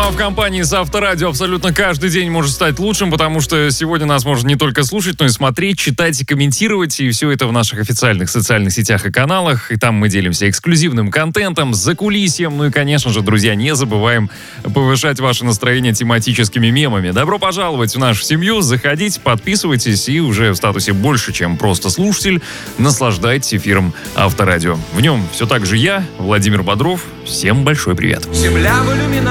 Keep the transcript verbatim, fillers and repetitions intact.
а в компании с Авторадио абсолютно каждый день может стать лучшим, потому что сегодня нас можно не только слушать, но и смотреть, читать и комментировать. И все это в наших официальных социальных сетях и каналах. И там мы делимся эксклюзивным контентом, закулисьем. Ну и, конечно же, друзья, не забываем повышать ваше настроение тематическими мемами. Добро пожаловать в нашу семью. Заходите, подписывайтесь и уже в статусе больше, чем просто слушатель, наслаждайтесь эфиром Авторадио. В нем все так же я, Владимир Бодров. Всем большой привет. Земля в иллюминации.